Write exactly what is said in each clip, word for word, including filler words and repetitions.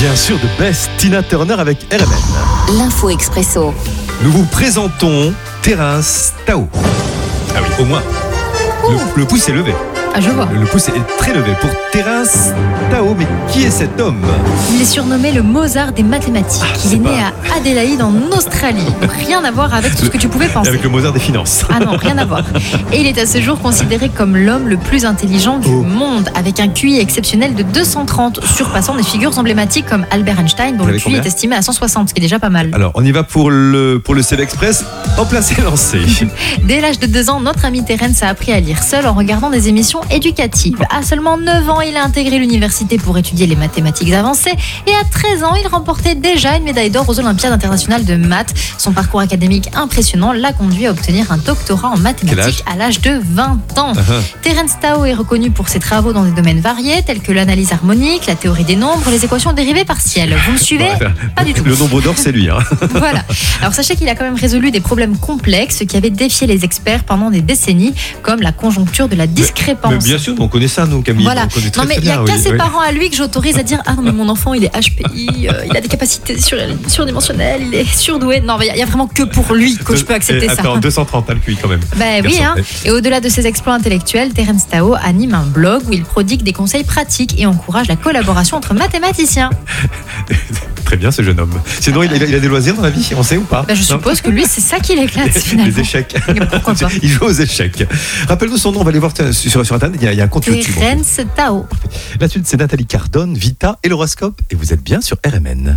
Bien sûr, de Best, Tina Turner avec R M N. L'info expresso. Nous vous présentons Terence Tao. Ah oui, au moins. Le, le pouce est levé. Ah, je vois. Le, le pouce est très levé pour Terence Tao. Mais qui est cet homme? Il est surnommé le Mozart des mathématiques. Ah, il est né pas... à Adélaïde en Australie. Rien à voir avec tout ce que tu pouvais penser. Avec le Mozart des finances. Ah non, rien à voir. Et il est à ce jour considéré comme l'homme le plus intelligent du oh. monde, avec un Q I exceptionnel de deux cent trente, surpassant des figures emblématiques comme Albert Einstein, dont le Q I est estimé à cent soixante, ce qui est déjà pas mal. Alors, on y va pour le, pour le C V Express. En place et lancé. Dès l'âge de deux ans, notre ami Terence a appris à lire seul en regardant des émissions éducatives. À seulement neuf ans, il a intégré l'université pour étudier les mathématiques avancées et à treize ans, il remportait déjà une médaille d'or aux Olympiades internationales de maths. Son parcours académique impressionnant l'a conduit à obtenir un doctorat en mathématiques à l'âge de vingt ans. Uh-huh. Terence Tao est reconnu pour ses travaux dans des domaines variés tels que l'analyse harmonique, la théorie des nombres, les équations dérivées partielles. Vous me suivez? Ouais, Pas du tout. Le nombre d'or, c'est lui. Hein. Voilà. Alors sachez qu'il a quand même résolu des problèmes complexes qui avaient défié les experts pendant des décennies, comme la conjoncture de la discrépance. Mais, mais bien sûr, on connaît ça, nous, Camille. Voilà. Très, non, mais il n'y a oui, qu'à ses oui. parents à lui que j'autorise à dire ah non, mais mon enfant, il est H P I, euh, il a des capacités sur, surdimensionnelles, il est surdoué. Non, mais il n'y a, a vraiment que pour lui que je peux accepter et, ça. Attends, deux cent trente, t'as le Q I quand même. Ben oui, hein. Et au-delà de ses exploits intellectuels, Terence Tao anime un blog où il prodigue des conseils pratiques et encourage la collaboration entre mathématiciens. Très bien, ce jeune homme. Sinon, il a, il a des loisirs dans la vie, on sait ou pas? Ben, je suppose que lui, c'est ça qui l'éclate finalement. Les échecs. Pourquoi pas? Il joue aux échecs. Rappelle-nous son nom, on va aller voir sur, sur Internet, il y, a, il y a un compte YouTube. Terence Tao. La suite, c'est Nathalie Cardone, Vita et l'horoscope. Et vous êtes bien sur R M N.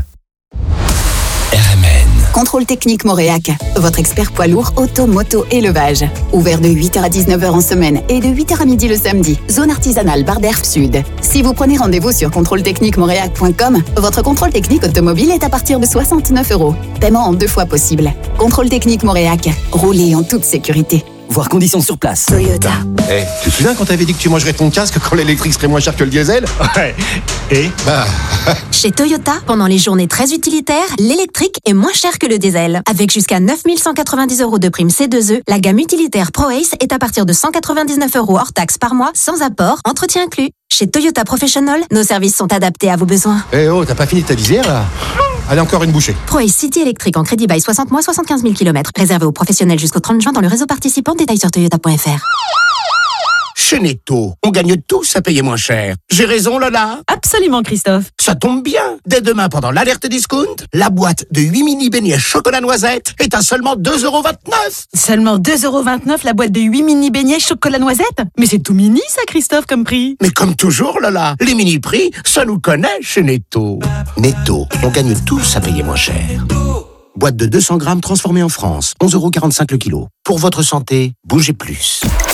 R M N. Contrôle technique Moréac, votre expert poids lourd auto, moto, élevage. Ouvert de huit heures à dix-neuf heures en semaine et de huit heures à midi le samedi. Zone artisanale Barderf Sud. Si vous prenez rendez-vous sur contrôle technique moréac point com, votre contrôle technique automobile est à partir de soixante-neuf euros. Paiement en deux fois possible. Contrôle technique Moréac. Roulez en toute sécurité. Voir conditions sur place. Toyota. Eh, hey, tu te souviens quand t'avais dit que tu mangerais ton casque quand l'électrique serait moins cher que le diesel? Ouais. Et bah... Chez Toyota, pendant les journées très utilitaires, l'électrique est moins cher que le diesel. Avec jusqu'à neuf mille cent quatre-vingt-dix euros de prime C deux E, la gamme utilitaire ProAce est à partir de cent quatre-vingt-dix-neuf euros hors taxe par mois, sans apport, entretien inclus. Chez Toyota Professional, nos services sont adaptés à vos besoins. Eh hey, oh, t'as pas fini ta visière là? Allez, encore une bouchée. ProAce City électrique en crédit bail soixante mois, soixante-quinze mille kilomètres. Réservé aux professionnels jusqu'au trente juin dans le réseau participant. Détails sur toyota point f r. Chez Netto, on gagne tous à payer moins cher. J'ai raison, Lola? Absolument, Christophe. Ça tombe bien. Dès demain, pendant l'alerte discount, la boîte de huit mini beignets chocolat noisette est à seulement deux euros vingt-neuf. Seulement deux euros vingt-neuf la boîte de huit mini beignets chocolat noisette? Mais c'est tout mini, ça, Christophe, comme prix. Mais comme toujours, Lola, les mini prix, ça nous connaît chez Netto. Netto, on gagne tous à payer moins cher. Boîte de deux cents grammes transformée en France, onze euros quarante-cinq le kilo. Pour votre santé, bougez plus.